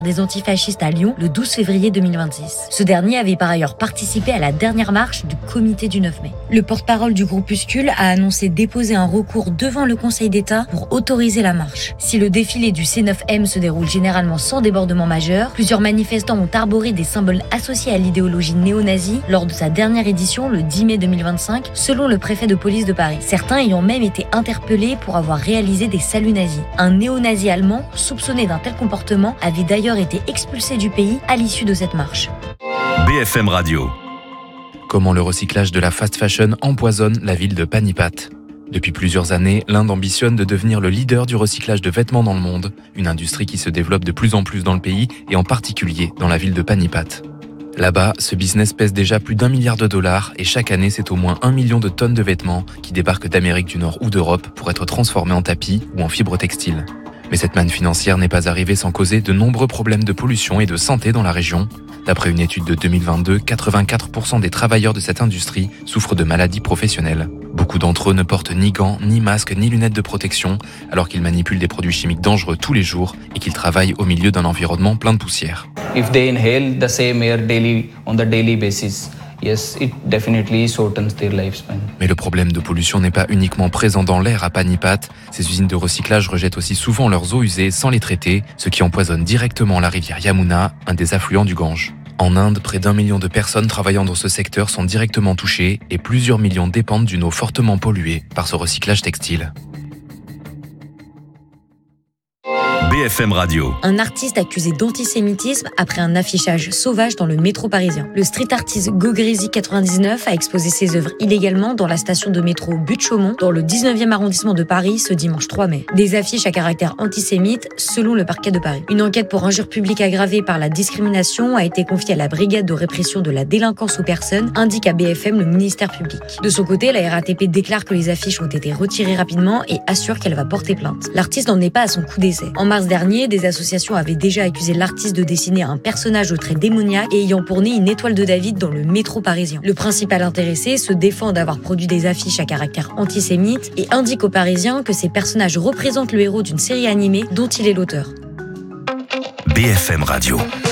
des antifascistes à Lyon le 12 février 2026. Ce dernier avait par ailleurs participé à la dernière marche du comité du 9 mai. Le porte-parole du groupuscule a annoncé déposer un recours devant le Conseil d'État pour autoriser la marche. Si le défilé du C9M se déroule généralement sans débordement majeur, plusieurs manifestants ont arboré des symboles associés à l'idéologie néo-nazie lors de sa dernière édition le 10 mai 2025, selon le préfet de police de Paris. Certains ayant même été interpellés pour avoir réalisé des saluts nazis. Un néo-nazi allemand, soupçonné d'un tel comportement, avait d'ailleurs été expulsé du pays à l'issue de cette marche. BFM Radio. Comment le recyclage de la fast fashion empoisonne la ville de Panipat. Depuis plusieurs années, l'Inde ambitionne de devenir le leader du recyclage de vêtements dans le monde, une industrie qui se développe de plus en plus dans le pays et en particulier dans la ville de Panipat. Là-bas, ce business pèse déjà plus d'$1 milliard et chaque année, c'est au moins 1 million de tonnes de vêtements qui débarquent d'Amérique du Nord ou d'Europe pour être transformés en tapis ou en fibres textiles. Mais cette manne financière n'est pas arrivée sans causer de nombreux problèmes de pollution et de santé dans la région. D'après une étude de 2022, 84% des travailleurs de cette industrie souffrent de maladies professionnelles. Beaucoup d'entre eux ne portent ni gants, ni masques, ni lunettes de protection, alors qu'ils manipulent des produits chimiques dangereux tous les jours et qu'ils travaillent au milieu d'un environnement plein de poussière. If they inhale the same air on the daily basis, yes, it definitely shortens their lifespan. Mais le problème de pollution n'est pas uniquement présent dans l'air à Panipat. Ces usines de recyclage rejettent aussi souvent leurs eaux usées sans les traiter, ce qui empoisonne directement la rivière Yamuna, un des affluents du Gange. En Inde, près d'1 million de personnes travaillant dans ce secteur sont directement touchées et plusieurs millions dépendent d'une eau fortement polluée par ce recyclage textile. BFM Radio. Un artiste accusé d'antisémitisme après un affichage sauvage dans le métro parisien. Le street artiste Gogrizy 99 a exposé ses œuvres illégalement dans la station de métro Butte-Chaumont, dans le 19e arrondissement de Paris, ce dimanche 3 mai. Des affiches à caractère antisémite, selon le parquet de Paris. Une enquête pour injure publique aggravée par la discrimination a été confiée à la brigade de répression de la délinquance aux personnes, indique à BFM le ministère public. De son côté, la RATP déclare que les affiches ont été retirées rapidement et assure qu'elle va porter plainte. L'artiste n'en est pas à son coup d'essai. En mars dernier, des associations avaient déjà accusé l'artiste de dessiner un personnage aux traits démoniaques et ayant pour nez une étoile de David dans le métro parisien. Le principal intéressé se défend d'avoir produit des affiches à caractère antisémite et indique aux Parisiens que ces personnages représentent le héros d'une série animée dont il est l'auteur. BFM Radio.